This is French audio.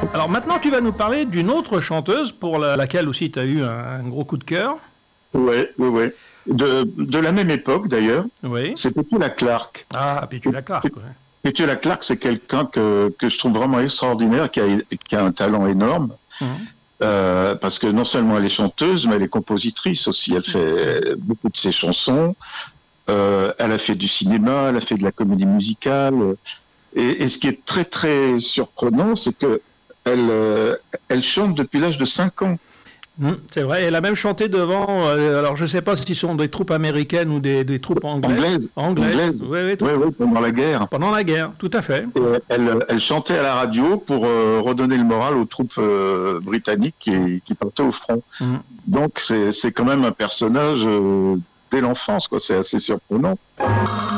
Alors maintenant, tu vas nous parler d'une autre chanteuse pour laquelle aussi tu as eu un gros coup de cœur. Ouais, ouais, ouais. De la même époque d'ailleurs, Oui. c'est Petula Clark. Ah, Petula Clark, ouais. Petula Clark, c'est quelqu'un que je trouve vraiment extraordinaire, qui a un talent énorme. Mhm. Parce que non seulement elle est chanteuse, mais elle est compositrice aussi. Elle fait beaucoup de ses chansons. Elle a fait du cinéma, elle a fait de la comédie musicale. Et ce qui est très très surprenant, c'est que elle chante depuis l'âge de 5 ans. C'est vrai, elle a même chanté devant, alors je ne sais pas si ce sont des troupes américaines ou des troupes anglaises. Anglaise, anglaise. Oui, oui, Oui, oui, pendant la guerre. pendant la guerre, tout à fait. Et elle chantait à la radio pour redonner le moral aux troupes britanniques qui partaient au front. Mhm. Donc c'est quand même un personnage dès l'enfance, quoi. C'est assez surprenant.